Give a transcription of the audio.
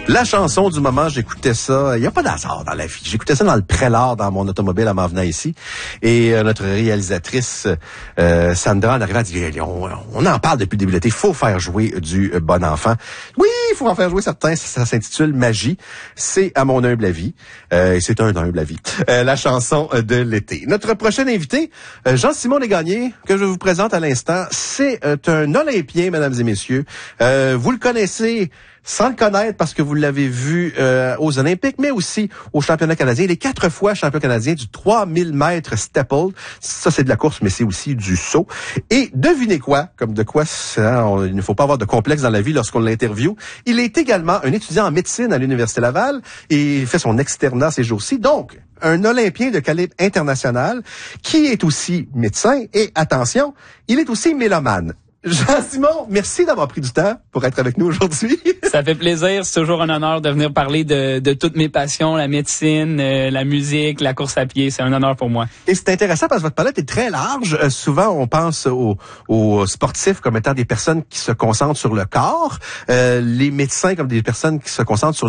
La chanson du moment, j'écoutais ça. Il n'y a pas d'hasard dans la vie. J'écoutais ça dans le prélat, dans mon automobile en m'en venant ici. Et notre réalisatrice, Sandra, en arrivant, a dit, on en parle depuis le début de l'été. Il faut faire jouer du bon enfant. Oui, il faut en faire jouer certains. Ça s'intitule Magie. C'est à mon humble avis. Et c'est un humble avis. La chanson de l'été. Notre prochain invité, Jean-Simon Desgagnés, que je vous présente à l'instant, c'est un Olympien, mesdames et messieurs. Vous le connaissez sans le connaître parce que vous l'avez vu aux Olympiques, mais aussi au championnat canadien. Il est 4 fois champion canadien du 3000 mètres steeple. Ça, c'est de la course, mais c'est aussi du saut. Et devinez quoi? Comme de quoi, il ne faut pas avoir de complexe dans la vie lorsqu'on l'interviewe. Il est également un étudiant en médecine à l'Université Laval et il fait son externat ces jours-ci. Donc, un Olympien de calibre international qui est aussi médecin et, attention, il est aussi mélomane. Jean-Simon, merci d'avoir pris du temps pour être avec nous aujourd'hui. Ça fait plaisir. C'est toujours un honneur de venir parler de toutes mes passions, la médecine, la musique, la course à pied. C'est un honneur pour moi. Et c'est intéressant parce que votre palette est très large. Souvent, on pense aux sportifs comme étant des personnes qui se concentrent sur le corps, les médecins comme des personnes qui se concentrent sur